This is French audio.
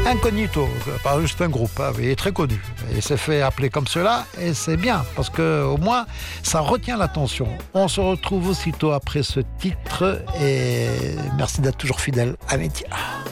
Incognito, pas juste un groupe, hein, il est très connu. Il s'est fait appeler comme cela et c'est bien parce que au moins ça retient l'attention. On se retrouve aussitôt après ce titre et merci d'être toujours fidèle à Média.